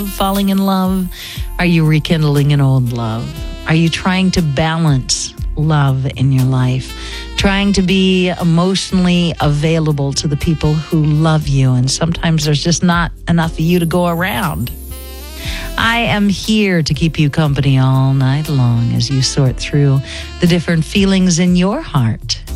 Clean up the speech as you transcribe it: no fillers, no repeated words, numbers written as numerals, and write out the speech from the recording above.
falling in love? Are you rekindling an old love? Are you trying to balance love in your life? Trying to be emotionally available to the people who love you, and sometimes there's just not enough of you to go around. I am here to keep you company all night long as you sort through the different feelings in your heart